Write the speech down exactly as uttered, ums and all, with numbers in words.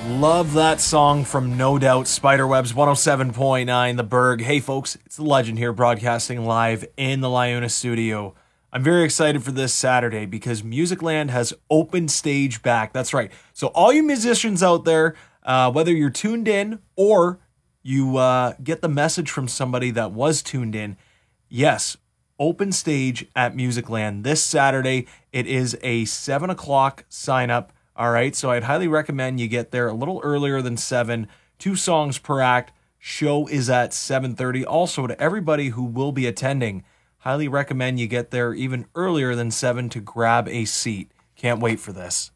Love that song from No Doubt, Spiderwebs one oh seven point nine, The Berg. Hey folks, it's the Legend here broadcasting live in the Liona studio. I'm very excited for this Saturday because Musicland has open stage back. That's right. So all you musicians out there, uh, whether you're tuned in or you uh, get the message from somebody that was tuned in, yes, open stage at Musicland this Saturday. It is a seven o'clock sign up. All right, so I'd highly recommend you get there a little earlier than seven. Two songs per act. Show is at seven thirty. Also, to everybody who will be attending, highly recommend you get there even earlier than seven to grab a seat. Can't wait for this.